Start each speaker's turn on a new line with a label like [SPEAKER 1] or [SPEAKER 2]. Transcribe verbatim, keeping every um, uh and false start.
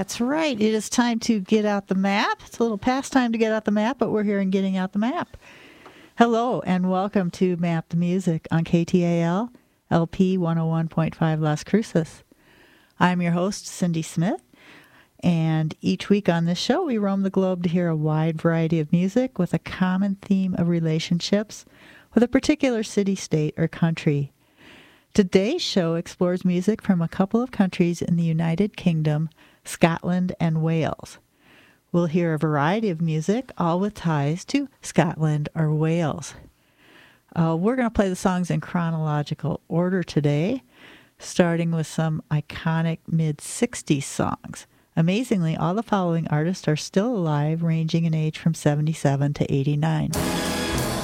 [SPEAKER 1] That's right. It is time to get out the map. It's a little past time to get out the map, but we're here in Getting Out the Map. Hello, and welcome to Map the Music on K T A L, L P one oh one point five Las Cruces. I'm your host, Cindy Smith, and each week on this show, we roam the globe to hear a wide variety of music with a common theme of relationships with a particular city, state, or country. Today's show explores music from a couple of countries in the United Kingdom, Scotland, and Wales. We'll hear a variety of music, all with ties to Scotland or Wales. Uh, we're going to play the songs in chronological order today, starting with some iconic mid-sixties songs. Amazingly, all the following artists are still alive, ranging in age from seventy-seven to eighty-nine.